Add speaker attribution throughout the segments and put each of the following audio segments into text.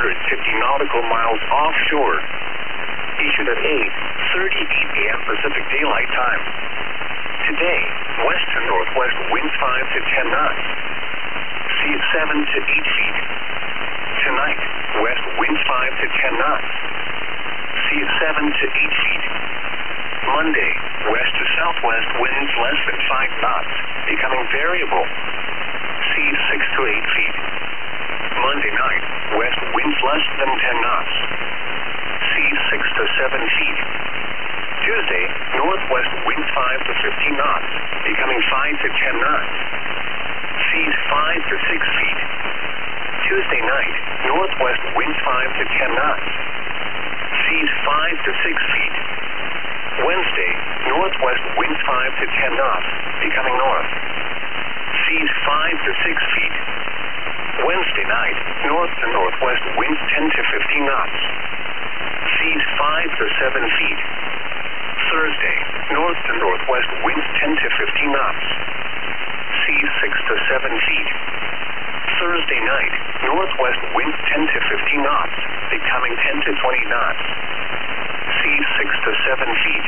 Speaker 1: nautical miles offshore. Issued at 8:38 a.m. Pacific Daylight Time. Today, west to northwest winds 5 to 10 knots. Seas 7 to 8 feet. Tonight, west winds 5 to 10 knots. Seas 7 to 8 feet. Monday, west to southwest winds less than 5 knots, becoming variable. Seas 6 to 8 feet. Monday night, west winds less than 10 knots. Seas 6 to 7 feet. Tuesday, northwest winds 5 to 15 knots, becoming 5 to 10 knots. Seas 5 to 6 feet. Tuesday night, northwest winds 5 to 10 knots. Seas 5 to 6 feet. Wednesday, northwest winds 5 to 10 knots, becoming north. Seas 5 to 6 feet. Wednesday night, north to northwest winds 10 to 15 knots. Seas 5 to 7 feet. Thursday, north to northwest winds 10 to 15 knots. Seas 6 to 7 feet. Thursday night, northwest winds 10 to 15 knots, becoming 10 to 20 knots. Seas 6 to 7 feet.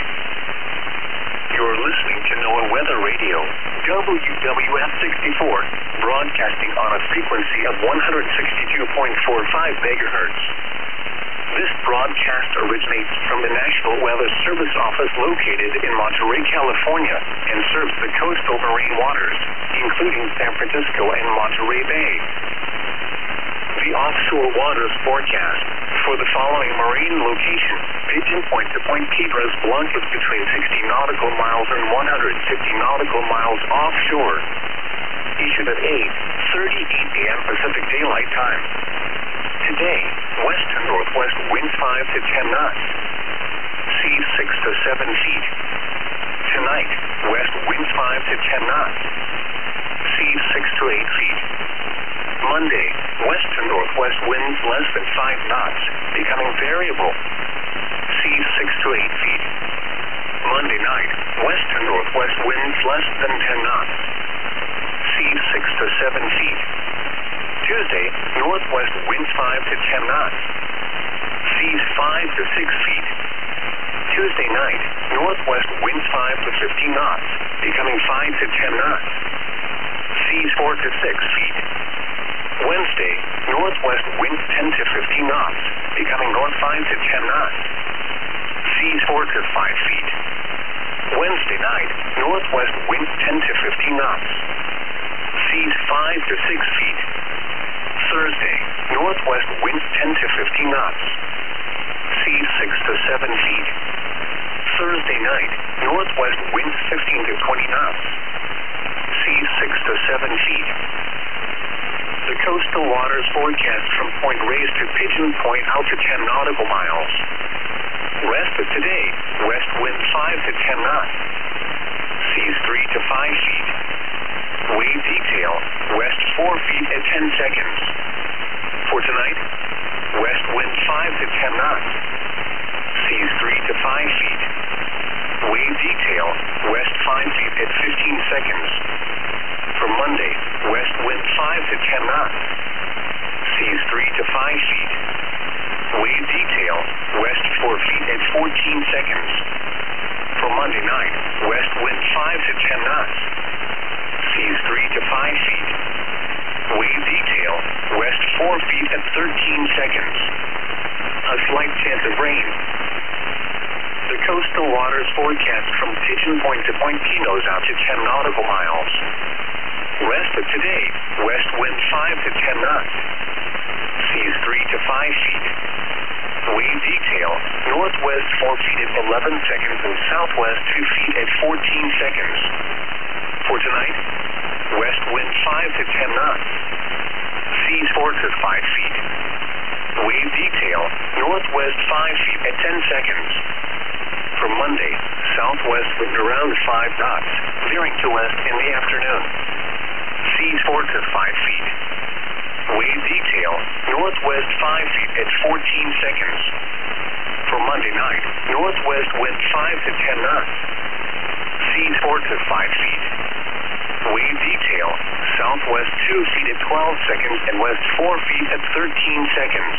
Speaker 1: You're listening to NOAA Weather Radio, WWF 64, broadcasting on a frequency of 162.45 megahertz. This broadcast originates from the National Weather Service Office located in Monterey, California, and serves the coastal marine waters, including San Francisco and Monterey Bay. The offshore waters forecast for the following marine locations: Pigeon Point to Point Piedras Blancas between 60 nautical miles and 150 nautical miles offshore. Issued at 8:38 a.m. Pacific Daylight Time. Today, west to northwest winds 5 to 10 knots. Seas 6 to 7 feet. Tonight, west winds 5 to 10 knots. Seas 6 to 8 feet. Monday, west to northwest winds less than 5 knots, becoming variable. Seas 6 to 8 feet. Monday night, west to northwest winds less than 10 knots. Seas 6 to 7 feet. Tuesday, northwest winds 5 to 10 knots. Seas 5 to 6 feet. Tuesday night, northwest winds 5 to 15 knots, becoming 5 to 10 knots. Seas 4 to 6 feet. Wednesday, northwest winds 10 to 15 knots, becoming north 5 to 10 knots. Seas 4 to 5 feet. Wednesday night, northwest winds 10 to 15 knots. Seas 5 to 6 feet. Thursday, northwest winds 10 to 15 knots. Seas 6 to 7 feet. Thursday night, northwest winds 15 to 20 knots. Seas 6 to 7 feet. The coastal waters forecast from Point Reyes to Pigeon Point out to 10 nautical miles. Rest of today, west wind 5 to 10 knots. Seas 3 to 5 feet. Wave detail, west 4 feet at 10 seconds. For tonight, west wind 5 to 10 knots. Seas 3 to 5 feet. Wave detail, west 5 feet at 15 seconds. For Monday, west wind 5 to 10 knots. Seas 3 to 5 feet. Wave detail, west 4 feet at 14 seconds. For Monday night, west wind 5 to 10 knots. Seas 3 to 5 feet. Wave detail, west 4 feet at 13 seconds. A slight chance of rain. The coastal waters forecast from Pigeon Point to Point Pinos out to 10 nautical miles. Rest of today, west wind 5 to 10 knots. Seas 3 to 5 feet. Wave detail, northwest 4 feet at 11 seconds and southwest 2 feet at 14 seconds. For tonight, west wind 5 to 10 knots. Seas 4 to 5 feet. Wave detail, northwest 5 feet at 10 seconds. For Monday, southwest wind around 5 knots, veering to west in the afternoon. Seas 4 to 5 feet. Wave detail, northwest 5 feet at 14 seconds. For Monday night, northwest wind 5 to 10 knots. Seas 4 to 5 feet. Wave detail, southwest 2 feet at 12 seconds and west 4 feet at 13 seconds.